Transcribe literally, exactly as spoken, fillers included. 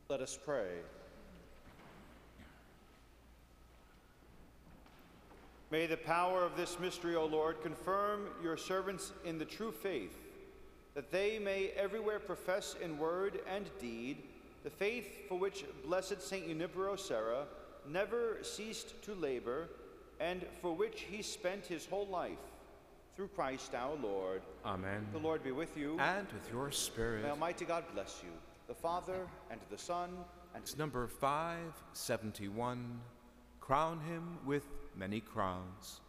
Let us pray. May the power of this mystery, O Lord, confirm your servants in the true faith, that they may everywhere profess in word and deed the faith for which blessed Saint Junipero Serra never ceased to labor, and for which he spent his whole life. Through Christ our Lord. Amen. The Lord be with you. And with your spirit. May Almighty God bless you, the Father, and the Son, and It's number five seventy-one. Crown him with many crowns.